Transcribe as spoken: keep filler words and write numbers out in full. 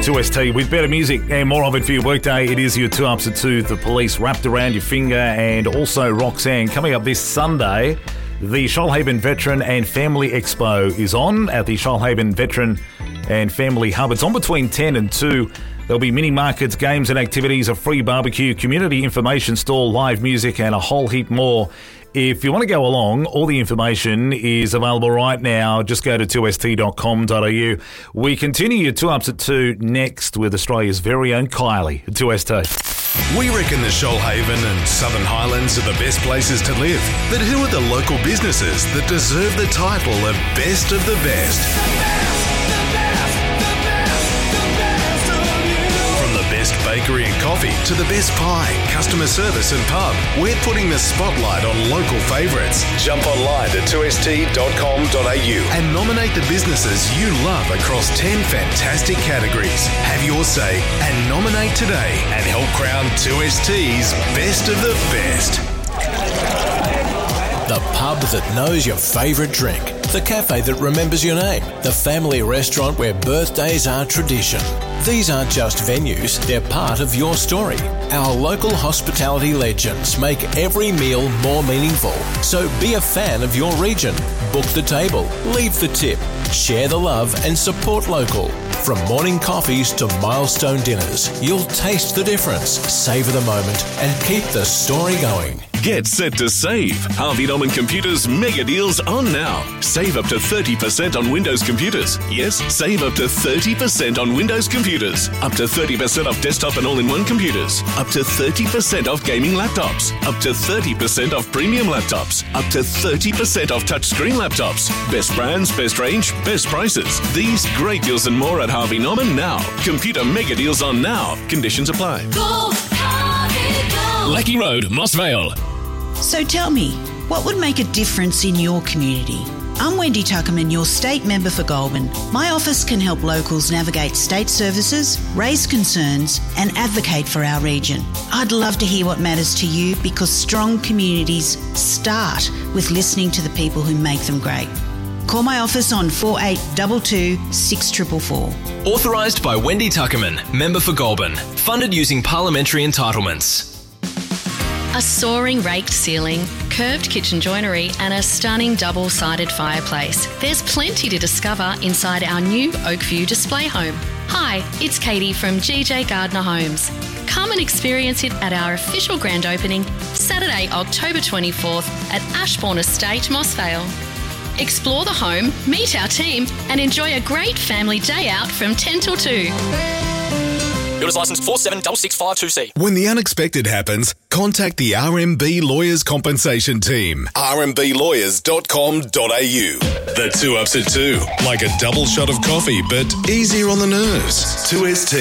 two S T with better music and more of it for your workday. It is your two ups at two. The Police Wrapped Around Your Finger, and also Roxanne. Coming up this Sunday, the Shoalhaven Veteran and Family Expo is on at the Shoalhaven Veteran and Family Hub. It's on between ten and two. There'll be mini markets, games and activities, a free barbecue, community information stall, live music, and a whole heap more. If you want to go along, all the information is available right now. Just go to two s t dot com dot a u. We continue your two ups at two next with Australia's very own Kylie at two S T. We reckon the Shoalhaven and Southern Highlands are the best places to live. But who are the local businesses that deserve the title of Best of the Best? Best bakery and coffee to the best pie, customer service and pub. We're putting the spotlight on local favourites. Jump online to two s t dot com dot a u and nominate the businesses you love across ten fantastic categories. Have your say and nominate today and help crown two S T's Best of the Best. The pub that knows your favourite drink. The cafe that remembers your name. The family restaurant where birthdays are tradition. These aren't just venues, they're part of your story. Our local hospitality legends make every meal more meaningful. So be a fan of your region. Book the table, leave the tip, share the love and support local. From morning coffees to milestone dinners, you'll taste the difference, savour the moment and keep the story going. Get set to save. Harvey Norman Computers mega deals on now. Save up to thirty percent on Windows computers. Yes, save up to thirty percent on Windows computers. Up to thirty percent off desktop and all-in-one computers. Up to thirty percent off gaming laptops. Up to thirty percent off premium laptops. Up to thirty percent off touchscreen laptops. Best brands, best range, best prices. These great deals and more at Harvey Norman now. Computer mega deals on now. Conditions apply. Go, Harvey, go. Lecky Road, Moss Vale. So tell me, what would make a difference in your community? I'm Wendy Tuckerman, your state member for Goulburn. My office can help locals navigate state services, raise concerns and advocate for our region. I'd love to hear what matters to you because strong communities start with listening to the people who make them great. Call my office on four eight two two, six four four four. Authorised by Wendy Tuckerman, member for Goulburn. Funded using parliamentary entitlements. A soaring raked ceiling, curved kitchen joinery and a stunning double-sided fireplace. There's plenty to discover inside our new Oakview display home. Hi, it's Katie from G J Gardner Homes. Come and experience it at our official grand opening, Saturday, October twenty-fourth at Ashbourne Estate, Moss Vale. Explore the home, meet our team and enjoy a great family day out from ten till two. Builders licence four seven six six five two C. When the unexpected happens, contact the R M B Lawyers Compensation Team. r m b lawyers dot com dot a u. The two ups at two. Like a double shot of coffee, but easier on the nerves. two S T.